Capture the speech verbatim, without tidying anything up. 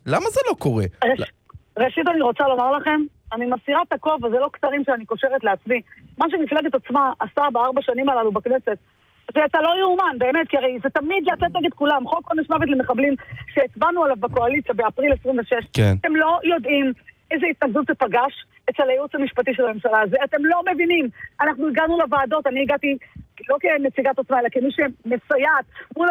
למה זה לא קורה? ראש, ראשית אני רוצה לומר לכם, אני מסירה את הכובע, זה לא קצרים שאני קושרת לעצמי. מה שמפלגת עצמה עשה בארבע שנים הללו בכנסת, זה אתה לא יאומן, באמת, כי הרי זה תמיד לצאת נגד כולם. חוק עונש מוות למחבלים שהצבענו עליו בקואליציה באפריל עשרים ושש. כן. אתם לא יודעים איזה התנגדות זה פגש אצל הייעוץ המשפטי של הממשלה הזה. אתם לא מבינים. אנחנו הגענו לוועדות, אני הגעתי לא כנציגת עצמה, אלא כמי שמסייעת מול